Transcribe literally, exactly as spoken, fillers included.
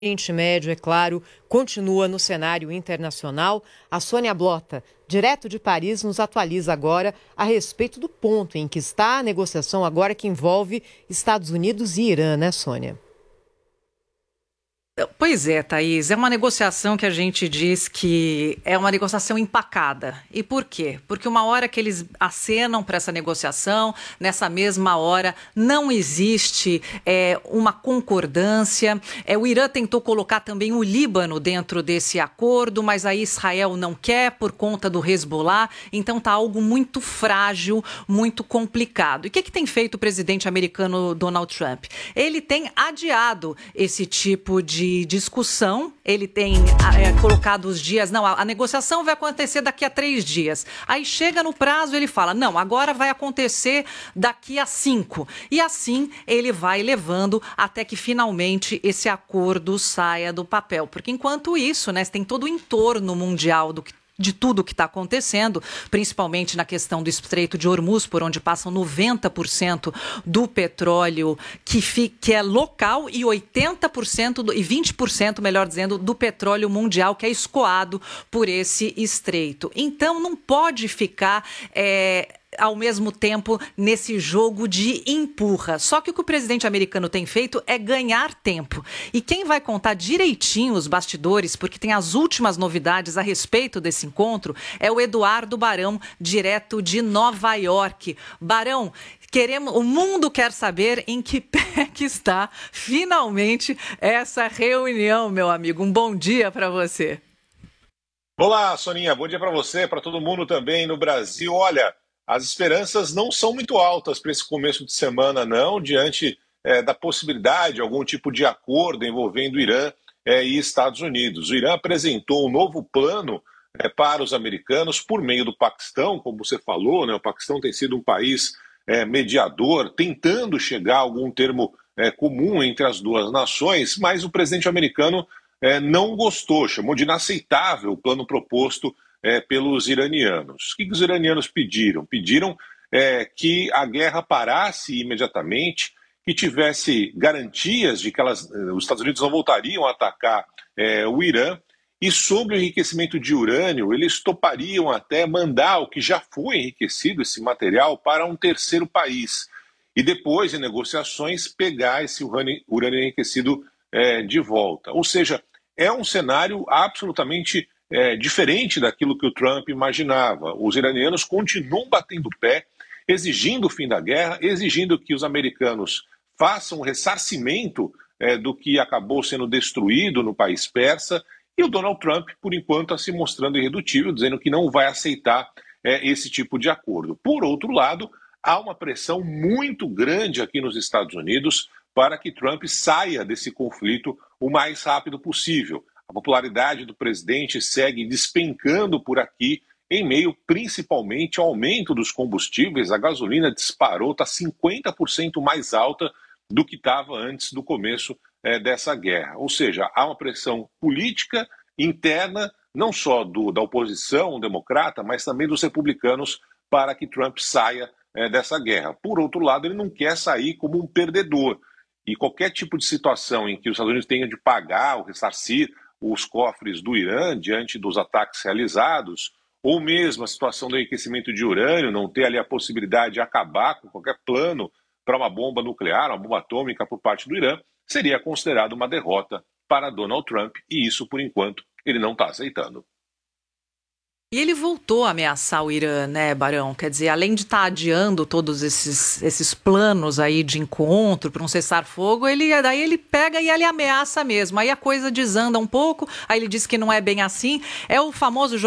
Oriente Médio, é claro, continua no cenário internacional. A Sônia Blota, direto de Paris, nos atualiza agora a respeito do ponto em que está a negociação agora que envolve Estados Unidos e Irã, né, Sônia? Pois é, Thaís, é uma negociação que a gente diz que é uma negociação empacada. E por quê? Porque uma hora que eles acenam para essa negociação, nessa mesma hora não existe é, uma concordância. É, o Irã tentou colocar também o Líbano dentro desse acordo, mas aí Israel não quer por conta do Hezbollah, então está algo muito frágil, muito complicado. E o que, que tem feito o presidente americano Donald Trump? Ele tem adiado esse tipo de de discussão, ele tem é, colocado os dias, não, a, a negociação vai acontecer daqui a três dias. Aí chega no prazo, ele fala, não, agora vai acontecer daqui a cinco. E assim ele vai levando até que finalmente esse acordo saia do papel. Porque enquanto isso, né, tem todo o entorno mundial do que de tudo que está acontecendo, principalmente na questão do Estreito de Hormuz, por onde passam noventa por cento do petróleo que, fica, que é local e oitenta por cento do, e vinte por cento, melhor dizendo, do petróleo mundial que é escoado por esse estreito. Então não pode ficar é, ao mesmo tempo nesse jogo de empurra. Só que o que o presidente americano tem feito é ganhar tempo. E quem vai contar direitinho os bastidores, porque tem as últimas novidades a respeito desse encontro, é o Eduardo Barão, direto de Nova York. Barão, queremos, o mundo quer saber em que pé que está finalmente essa reunião, meu amigo. Um bom dia para você. Olá, Soninha. Bom dia para você, para todo mundo também no Brasil. Olha, as esperanças não são muito altas para esse começo de semana, não, diante é, da possibilidade de algum tipo de acordo envolvendo Irã é, e Estados Unidos. O Irã apresentou um novo plano é, para os americanos por meio do Paquistão, como você falou, né, o Paquistão tem sido um país é, mediador, tentando chegar a algum termo é, comum entre as duas nações, mas o presidente americano é, não gostou, chamou de inaceitável o plano proposto É, pelos iranianos. O que, que os iranianos pediram? Pediram é, que a guerra parasse imediatamente, que tivesse garantias de que elas, os Estados Unidos não voltariam a atacar é, o Irã, e sobre o enriquecimento de urânio, eles topariam até mandar o que já foi enriquecido, esse material, para um terceiro país. E depois, em negociações, pegar esse urânio, urânio enriquecido é, de volta. Ou seja, é um cenário absolutamente É, diferente daquilo que o Trump imaginava. Os iranianos continuam batendo pé, exigindo o fim da guerra, exigindo que os americanos façam um ressarcimento é, do que acabou sendo destruído no país persa, e o Donald Trump, por enquanto, está se mostrando irredutível, dizendo que não vai aceitar é, esse tipo de acordo. Por outro lado, há uma pressão muito grande aqui nos Estados Unidos para que Trump saia desse conflito o mais rápido possível. A popularidade do presidente segue despencando por aqui, em meio principalmente ao aumento dos combustíveis. A gasolina disparou, está cinquenta por cento mais alta do que estava antes do começo é, dessa guerra. Ou seja, há uma pressão política interna, não só do, da oposição democrata, mas também dos republicanos, para que Trump saia é, dessa guerra. Por outro lado, ele não quer sair como um perdedor. E qualquer tipo de situação em que os Estados Unidos tenham de pagar ou ressarcir os cofres do Irã diante dos ataques realizados, ou mesmo a situação do enriquecimento de urânio, não ter ali a possibilidade de acabar com qualquer plano para uma bomba nuclear, uma bomba atômica por parte do Irã, seria considerado uma derrota para Donald Trump, e isso, por enquanto, ele não está aceitando. E ele voltou a ameaçar o Irã, né, Barão? Quer dizer, além de estar adiando todos esses, esses planos aí de encontro para um cessar-fogo, ele, daí ele pega e ele ameaça mesmo. Aí a coisa desanda um pouco, aí ele diz que não é bem assim. É o famoso